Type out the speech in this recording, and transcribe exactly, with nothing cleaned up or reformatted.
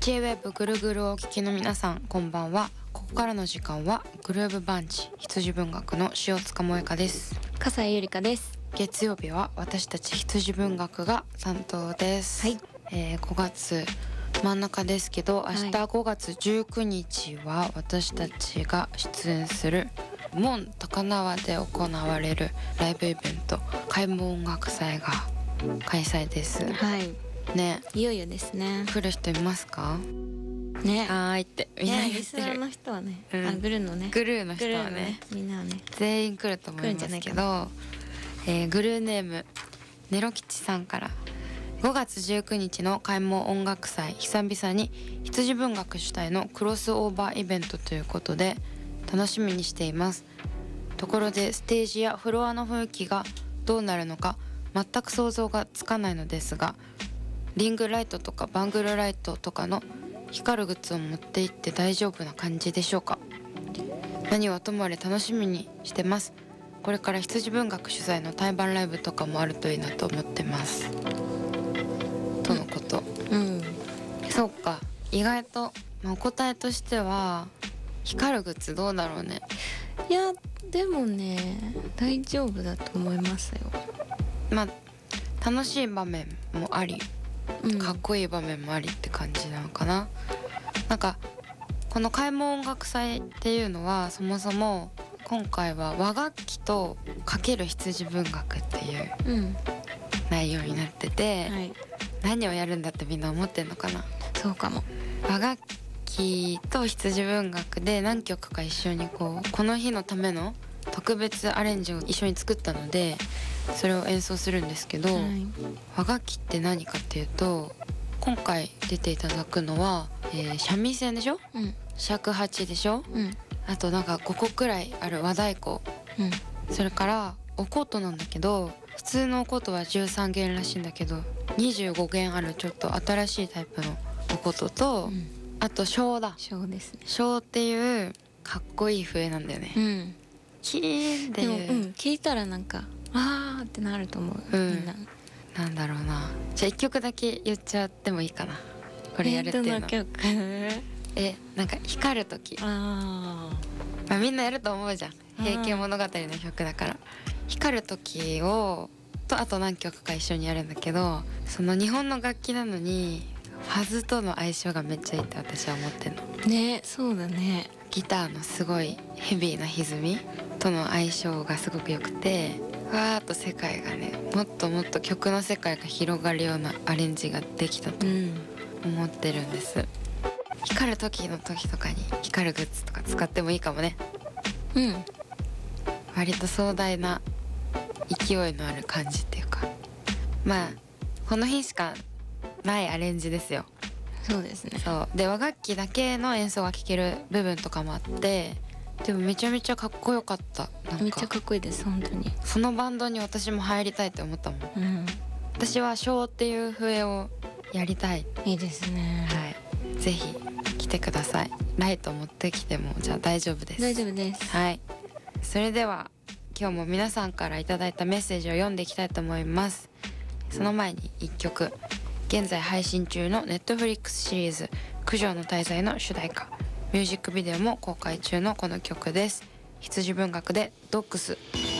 J-ウェーブ ぐるぐるをお聞きの皆さん、こんばんは。ここからの時間はグルーブバンチ羊文学の塩塚萌香です。 笠井ゆりかです。 月曜日は私たち羊文学が担当です。 はい、 えー、ごがつ真ん中ですけど、明日ごがつじゅうくにちは私たちが出演する門高輪で行われるライブイベント開門音楽祭が開催です。 はいね、 いよいよですね。 来る人いますかね。 はーいってみんなね、 言ってる。 リスナーの人はね、 うん、 あグルーのねグルーの人はね、 グルーのねみんなはね全員来ると思いますけど、えー、グルーネームネロ吉さんから、ごがつじゅうくにちの開門音楽祭、久々に羊文学主体のクロスオーバーイベントということで楽しみにしています。ところでステージやフロアの雰囲気がどうなるのか全く想像がつかないのですが、リングライトとかバングルライトとかの光るグッズを持って行って大丈夫な感じでしょうか。何はともあれ楽しみにしてます。これから羊文学主催の対バンライブとかもあるといいなと思ってますとのこと。 うん、 そうか、意外と、まあ、お答えとしては光るグッズどうだろうね。 いやでもね大丈夫だと思いますよ。 まあ楽しい場面もあり、 うん、 かっこいい場面もありって感じなのかな。なんかこの開門音楽祭っていうのはそもそも今回は和楽器とかける羊文学っていう内容になってて、 うんはい、 何をやるんだってみんな思ってんのかな。 そうかも。 和楽器と羊文学で何曲か一緒にこうこの日のための特別アレンジを一緒に作ったのでそれを演奏するんですけど、はい、和楽器って何かっていうと、今回出ていただくのは、えー、三味線でしょ、うん、尺八でしょ、うん、あとなんかごこくらいある和太鼓、うん、それからお琴なんだけど、普通のお琴はじゅうさんげんらしいんだけどにじゅうごげんあるちょっと新しいタイプのお琴と、うん、あと笙だ。 笙ですね。 笙っていうかっこいい笛なんだよね、うん、キーンっていう。 でも、うん、聞いたらなんかあーってなると思う、うん、みんな。 なんだろうな、じゃあいっきょくだけ言っちゃってもいいかな、これやるっていうの。 えー、どの曲え、なんか光る時、 あ、 まあみんなやると思うじゃん、平家物語の曲だから。光る時をとあと何曲か一緒にやるんだけど、その日本の楽器なのにファズとの相性がめっちゃいいって私は思ってんのね。そうだね。 ギターのすごいヘビーな歪みとの相性がすごく良くて、わーっと世界がね、もっともっと曲の世界が広がるようなアレンジができたと思ってるんです、うん、光る時の時とかに光るグッズとか使ってもいいかもね。 うん、 割と壮大な勢いのある感じっていうか、まあこの日しかないアレンジですよ。 そうですね。 そうで、和楽器だけの演奏が聴ける部分とかもあって、でもめちゃめちゃかっこよかった。なんかめっちゃかっこいいです本当に。 そのバンドに私も入りたいって思ったもん、うん、私は笙っていう笛をやりたい。 いいですね。 はい、ぜひ来てください。ライト持ってきてもじゃあ大丈夫です。 大丈夫です。 はい、それでは今日も皆さんからいただいたメッセージを読んでいきたいと思います。その前にいっきょく、現在配信中のネットフリックスシリーズ九条の大罪の主題歌、ミュージックビデオも公開中のこの曲です。羊文学でドッグス。